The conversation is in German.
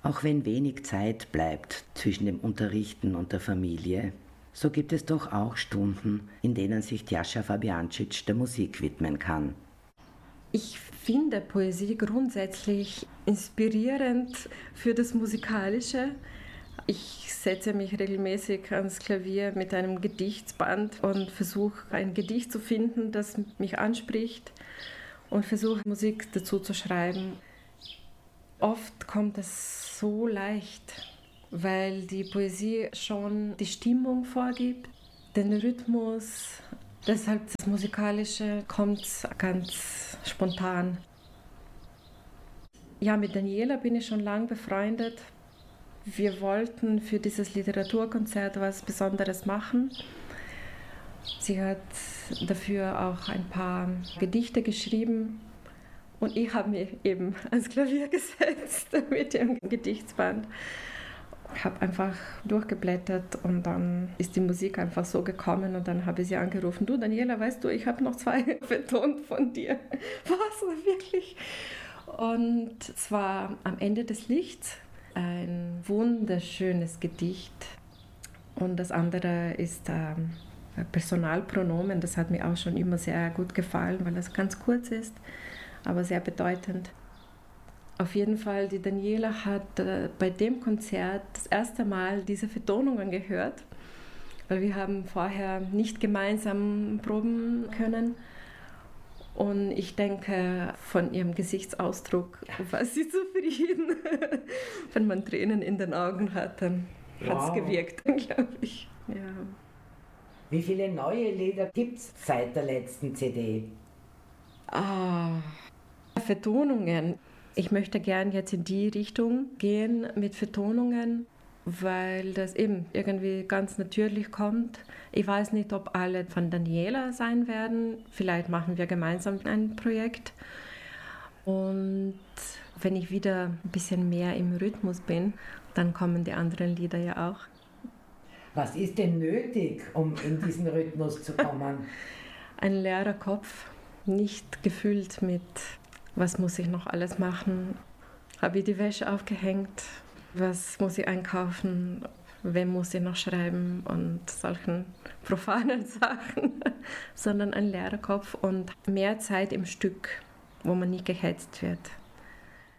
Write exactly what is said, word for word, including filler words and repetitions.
Auch wenn wenig Zeit bleibt zwischen dem Unterrichten und der Familie, so gibt es doch auch Stunden, in denen sich Tjasa Fabiancic der Musik widmen kann. Ich finde Poesie grundsätzlich inspirierend für das Musikalische. Ich setze mich regelmäßig ans Klavier mit einem Gedichtsband und versuche ein Gedicht zu finden, das mich anspricht und versuche Musik dazu zu schreiben. Oft kommt es so leicht, weil die Poesie schon die Stimmung vorgibt, den Rhythmus. Deshalb das Musikalische kommt ganz spontan. Ja, mit Daniela bin ich schon lange befreundet. Wir wollten für dieses Literaturkonzert was Besonderes machen. Sie hat dafür auch ein paar Gedichte geschrieben und ich habe mich eben ans Klavier gesetzt mit dem Gedichtsband. Ich habe einfach durchgeblättert und dann ist die Musik einfach so gekommen und dann habe ich sie angerufen. Du Daniela, weißt du, ich habe noch zwei vertont von dir. Was, wirklich? Und zwar am Ende des Lichts ein wunderschönes Gedicht und das andere ist ähm, Personalpronomen. Das hat mir auch schon immer sehr gut gefallen, weil es ganz kurz ist, aber sehr bedeutend. Auf jeden Fall, die Daniela hat äh, bei dem Konzert das erste Mal diese Vertonungen gehört, weil wir haben vorher nicht gemeinsam proben können. Und ich denke, von ihrem Gesichtsausdruck war sie zufrieden. Wenn man Tränen in den Augen hatte, hat es gewirkt, glaube ich. Ja. Wie viele neue Lieder gibt es seit der letzten C D? Ah, Vertonungen. Ich möchte gern jetzt in die Richtung gehen mit Vertonungen, weil das eben irgendwie ganz natürlich kommt. Ich weiß nicht, ob alle von Daniela sein werden. Vielleicht machen wir gemeinsam ein Projekt. Und wenn ich wieder ein bisschen mehr im Rhythmus bin, dann kommen die anderen Lieder ja auch. Was ist denn nötig, um in diesen Rhythmus zu kommen? Ein leerer Kopf, nicht gefüllt mit, was muss ich noch alles machen? Habe ich die Wäsche aufgehängt? Was muss ich einkaufen? Wem muss ich noch schreiben? Und solchen profanen Sachen. Sondern ein leerer Kopf und mehr Zeit im Stück, wo man nie gehetzt wird.